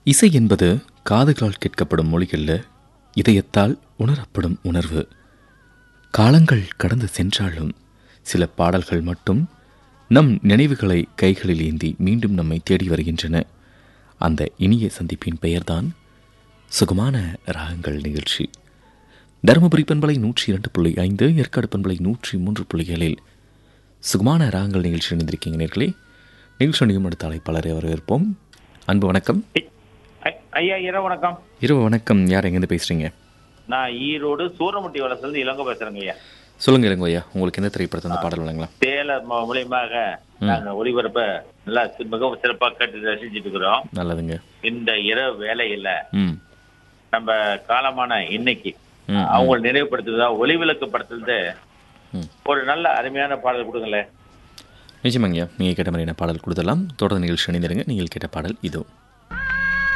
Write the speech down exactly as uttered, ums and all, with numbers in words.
இசை என்பது காதுகளால் கேட்கப்படும் மொழிகளில் இதயத்தால் உணரப்படும் உணர்வு. காலங்கள் கடந்து சென்றாலும் சில பாடல்கள் மட்டும் நம் நினைவுகளை கைகளில் ஏந்தி மீண்டும் நம்மை தேடி வருகின்றன. அந்த இனிய சந்திப்பின் பெயர்தான் சுகமான ராகங்கள் நிகழ்ச்சி. தருமபுரி பண்பலை நூற்றி இரண்டு புள்ளி ஐந்து, ஏற்காடு பண்பலை நூற்றி மூன்று புள்ளிகளில் சுகமான ராகங்கள் நிகழ்ச்சி இணைந்திருக்கீங்க நேர்களே. நிகழ்ச்சி நிகழ்ச்சி அடுத்த அழைப்பாளரை வரவேற்போம். அன்பு வணக்கம். ஐயா இரவு வணக்கம். இரவு வணக்கம். யார் எங்கேருந்து பேசுறீங்க? நான் ஈரோடு சூரமுட்டி வளர்ச்சிலிருந்து இளங்கோ பேசுறேங்க ஐயா. சொல்லுங்க இளங்கோ ஐயா, உங்களுக்கு எந்த திரைப்படத்தை அந்த பாடல் வழங்கலாம்? தேலர் மூலியமாக நாங்க ஒளிபரப்ப நல்லா மிகவும் சிறப்பாக கேட்டு ரசிச்சுட்டு இருக்கிறோம். நல்லதுங்க. இந்த இரவு வேலையில ம் நம்ம காலமான இன்னைக்கு அவங்க நினைவுபடுத்துறதா ஒளிவிளக்கு படத்துல ஒரு நல்ல அருமையான பாடல் கொடுங்களேன். நிச்சயமாங்கய்யா, நீங்கள் கேட்ட மாதிரியான பாடல் கொடுத்துடலாம். தொடர்ந்து நிகழ்ச்சி அணிந்திருங்க. நீங்கள் கேட்ட பாடல் இதோ.